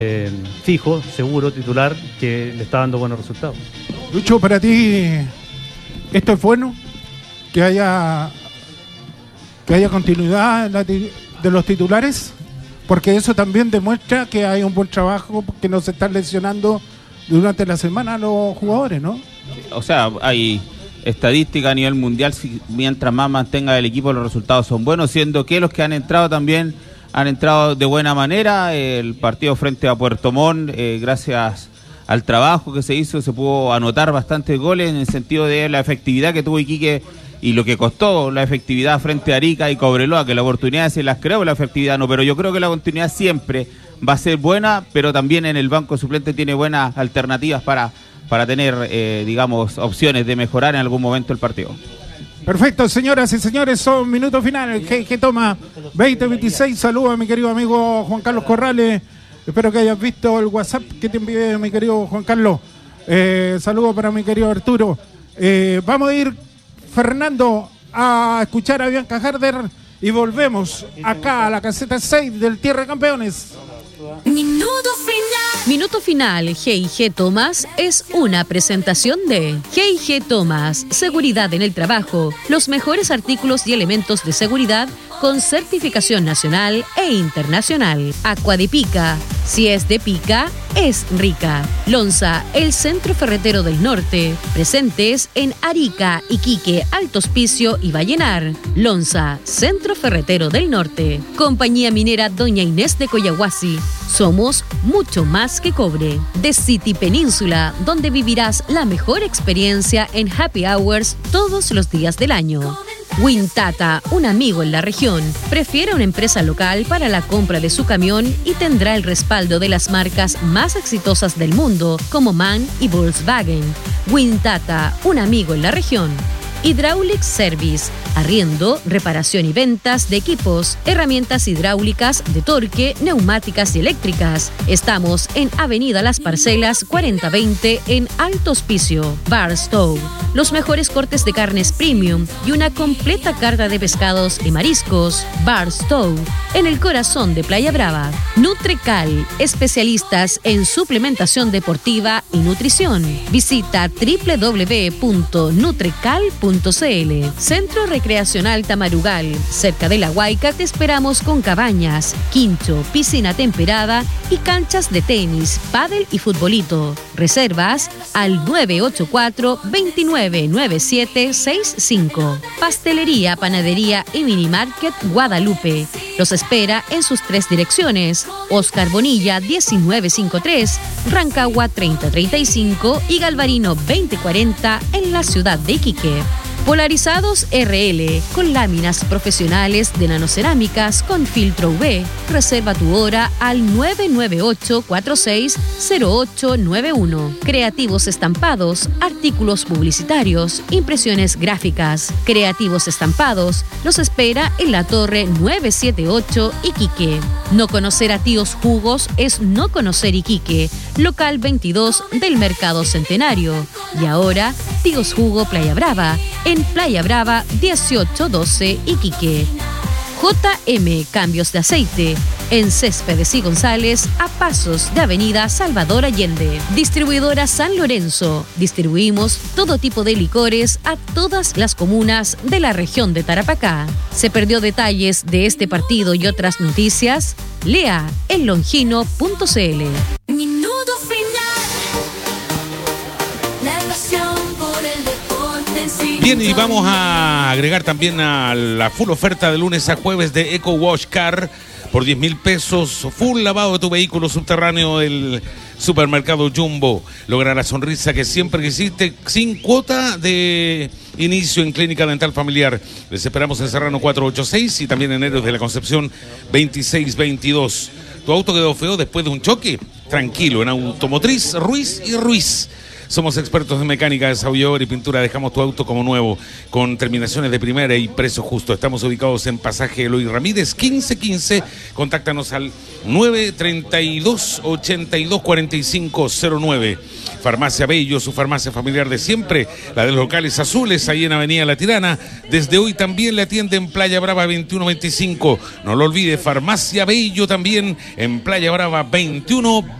fijo, seguro, titular, que le está dando buenos resultados. Lucho, para ti, ¿esto es bueno? ¿Que haya continuidad de los titulares? Porque eso también demuestra que hay un buen trabajo, que no se están lesionando durante la semana los jugadores, ¿no? O sea, hay estadística a nivel mundial, mientras más mantenga el equipo los resultados son buenos, siendo que los que han entrado también han entrado de buena manera. El partido frente a Puerto Montt, gracias al trabajo que se hizo, se pudo anotar bastantes goles en el sentido de la efectividad que tuvo Iquique y lo que costó la efectividad frente a Arica y Cobreloa, que la oportunidad se las creó, la efectividad no, pero yo creo que la continuidad siempre va a ser buena, pero también en el banco suplente tiene buenas alternativas para tener, digamos, opciones de mejorar en algún momento el partido. Perfecto, señoras y señores, son minutos finales. Que toma 20-26. Saludos a mi querido amigo Juan Carlos Corrales. Espero que hayas visto el WhatsApp que te envié, mi querido Juan Carlos. Saludos para mi querido Arturo. Vamos a ir, Fernando, a escuchar a Bianca Harder y volvemos acá a la caseta 6 del Tierra de Campeones. Minuto final. G&G Thomas es una presentación de G&G Thomas, seguridad en el trabajo, los mejores artículos y elementos de seguridad con certificación nacional e internacional. Aqua de Pica, si es de pica, es rica. Lonza, el centro ferretero del norte, presentes en Arica, Iquique, Alto Hospicio y Vallenar. Lonza, centro ferretero del norte. Compañía minera Doña Inés de Coyahuasi, somos mucho más que cobre. The City Península, donde vivirás la mejor experiencia en happy hours todos los días del año. Wintata, un amigo en la región, prefiere una empresa local para la compra de su camión y tendrá el respaldo de las marcas más exitosas del mundo como MAN y Volkswagen. Wintata, un amigo en la región. Hydraulic Service, arriendo, reparación y ventas de equipos, herramientas hidráulicas, de torque, neumáticas y eléctricas. Estamos en Avenida Las Parcelas 4020 en Alto Hospicio. Barstow, los mejores cortes de carnes premium y una completa carta de pescados y mariscos. Barstow, en el corazón de Playa Brava. Nutrecal, especialistas en suplementación deportiva y nutrición. Visita www.nutrecal.cl. Centro Recreacional Tamarugal, cerca de La Huayca te esperamos con cabañas, quincho, piscina temperada y canchas de tenis, pádel y futbolito. Reservas al 984-299765. Pastelería, panadería y minimarket Guadalupe. Los espera en sus 3 direcciones: Oscar Bonilla 1953, Rancagua 3035 y Galvarino 2040 en la ciudad de Iquique. Polarizados RL, con láminas profesionales de nanocerámicas con filtro UV. Reserva tu hora al 998-460891. Creativos estampados, artículos publicitarios, impresiones gráficas. Creativos estampados, los espera en la Torre 978 Iquique. No conocer a Tíos Jugos es no conocer Iquique. Local 22 del Mercado Centenario. Y ahora, Tíos Jugo Playa Brava, en Playa Brava 1812 Iquique. JM Cambios de Aceite, en Céspedes y González, a pasos de Avenida Salvador Allende. Distribuidora San Lorenzo, distribuimos todo tipo de licores a todas las comunas de la región de Tarapacá. ¿Se perdió detalles de este partido y otras noticias? Lea en longino.cl. Bien, y vamos a agregar también a la full oferta de lunes a jueves de Eco Wash Car por 10,000 pesos. Full lavado de tu vehículo subterráneo del supermercado Jumbo. Logra la sonrisa que siempre quisiste sin cuota de inicio en Clínica Dental Familiar. Les esperamos en Serrano 486 y también en Héroes de la Concepción 2622. ¿Tu auto quedó feo después de un choque? Tranquilo, en Automotriz Ruiz y Ruiz. Somos expertos en mecánica, desarrollador y pintura. Dejamos tu auto como nuevo, con terminaciones de primera y precio justo. Estamos ubicados en Pasaje Eloy Ramírez 1515. Contáctanos al 932-824509. Farmacia Bello, su farmacia familiar de siempre, la de los locales azules, ahí en Avenida La Tirana. Desde hoy también le atiende en Playa Brava 2125. No lo olvide, Farmacia Bello también en Playa Brava 2125.